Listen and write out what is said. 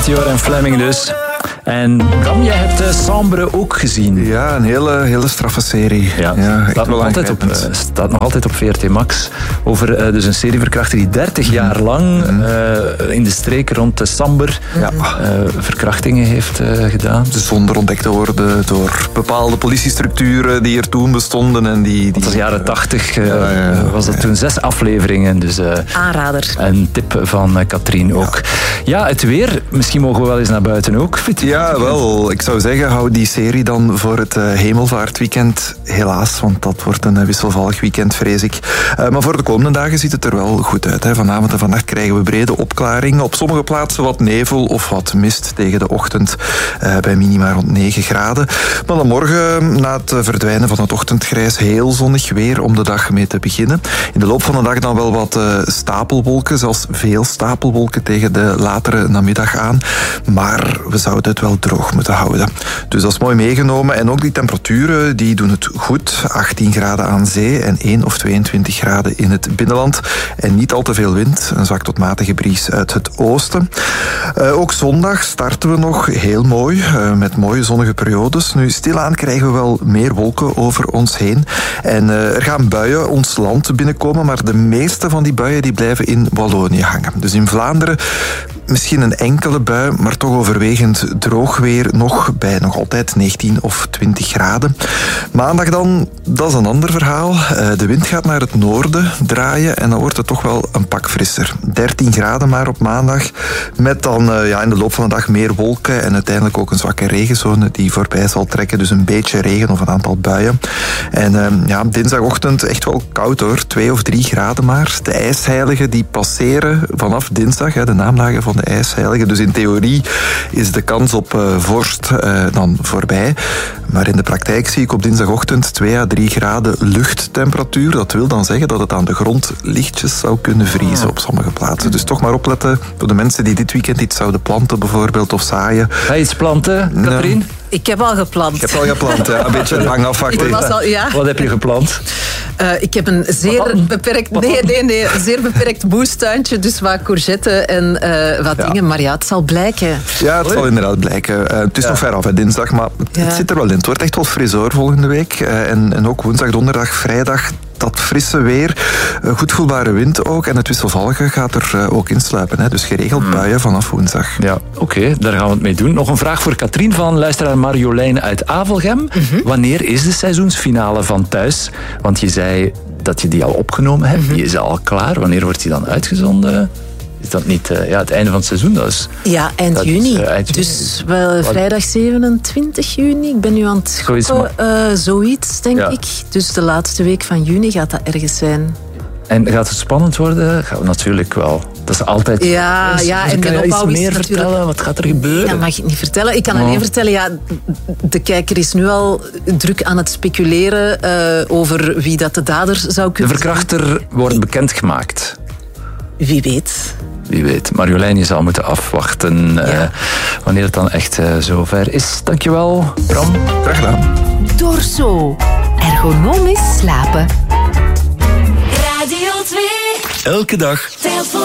Melchior en Fleming dus. En Bram, jij hebt Sambre ook gezien. Ja, een hele straffe serie. Ja, staat nog altijd op VRT Max. Over dus een serieverkrachter die 30 jaar lang in de streken rond de Samber verkrachtingen heeft gedaan. Zonder ontdekt te worden door bepaalde politiestructuren die er toen bestonden. En dat was jaren 80, was dat toen 6 afleveringen. Dus, aanrader. Een tip van Katrien ook. Ja, het weer. Misschien mogen we wel eens naar buiten ook. Ja, wel. Ik zou zeggen, hou die serie dan voor het hemelvaartweekend. Helaas, want dat wordt een wisselvallig weekend, vrees ik. Maar voor de komende dagen ziet het er wel goed uit. Hè. Vanavond en vannacht krijgen we brede opklaringen. Op sommige plaatsen wat nevel of wat mist tegen de ochtend. Bij minima rond 9 graden. Maar dan morgen, na het verdwijnen van het ochtendgrijs, heel zonnig weer om de dag mee te beginnen. In de loop van de dag dan wel wat stapelwolken, zelfs veel stapelwolken tegen de latere namiddag aan. Maar we zouden het wel droog moeten houden. Dus dat is mooi meegenomen. En ook die temperaturen die doen het goed. 18 graden aan zee en 1 of 22 graden in het binnenland. En niet al te veel wind. Een zwak tot matige bries uit het oosten. Ook zondag starten we nog heel mooi. Met mooie zonnige periodes. Nu, stilaan krijgen we wel meer wolken over ons heen. En er gaan buien ons land binnenkomen. Maar de meeste van die buien die blijven in Wallonië hangen. Dus in Vlaanderen misschien een enkele bui, maar toch overwegend droog weer nog, bij nog altijd 19 of 20 graden. Maandag dan, dat is een ander verhaal. De wind gaat naar het noorden draaien en dan wordt het toch wel een pak frisser. 13 graden maar op maandag, met dan in de loop van de dag meer wolken en uiteindelijk ook een zwakke regenzone die voorbij zal trekken. Dus een beetje regen of een aantal buien. En dinsdagochtend echt wel koud hoor, 2 of 3 graden maar. De ijsheiligen die passeren vanaf dinsdag, de naamdagen van de ijsheiligen. Dus in theorie is de kans op vorst dan voorbij. Maar in de praktijk zie ik op dinsdagochtend 2 à 3 graden luchttemperatuur. Dat wil dan zeggen dat het aan de grond lichtjes zou kunnen vriezen op sommige plaatsen. Dus toch maar opletten voor de mensen die dit weekend iets zouden planten bijvoorbeeld of zaaien. Ga je iets planten, Katrien? Ik heb al geplant. Je hebt al geplant, ja. Een beetje lang afwachten. Wat heb je geplant? Ik heb een zeer beperkt moestuintje. Dus wat courgetten en wat dingen. Maar ja, het zal blijken. Ja, het zal inderdaad blijken. Het is nog ver af, dinsdag, maar het zit er wel in. Het wordt echt wel fris hoor, volgende week. En ook woensdag, donderdag, vrijdag. Dat frisse weer, goed voelbare wind ook. En het wisselvallige gaat er ook insluipen. Hè. Dus geregeld buien vanaf woensdag. Ja, oké, daar gaan we het mee doen. Nog een vraag voor Katrien van luisteraar Marjolein uit Avelgem. Wanneer is de seizoensfinale van Thuis? Want je zei dat je die al opgenomen hebt. Die is al klaar. Wanneer wordt die dan uitgezonden? Is dat niet het einde van het seizoen? Dat is, eind juni. Dus wel vrijdag 27 juni. Ik ben nu aan het gokken. Zoiets, denk ik. Dus de laatste week van juni gaat dat ergens zijn. En gaat het spannend worden? Gaan we natuurlijk wel. Dat is altijd... Ja, en de opbouw is natuurlijk... vertellen? Wat gaat er gebeuren? Nee, dat mag ik niet vertellen. Ik kan alleen vertellen, de kijker is nu al druk aan het speculeren over wie dat de dader zou kunnen zijn. De verkrachter wordt bekendgemaakt. Wie weet. Wie weet. Marjolein, je zal moeten afwachten wanneer het dan echt zover is. Dankjewel, Bram. Graag gedaan. Dorso. Ergonomisch slapen. Radio 2. Elke dag.